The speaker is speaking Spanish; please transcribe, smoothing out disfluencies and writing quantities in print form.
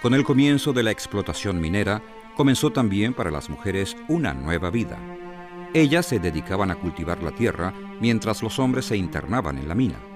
Con el comienzo de la explotación minera, comenzó también para las mujeres una nueva vida. Ellas se dedicaban a cultivar la tierra mientras los hombres se internaban en la mina.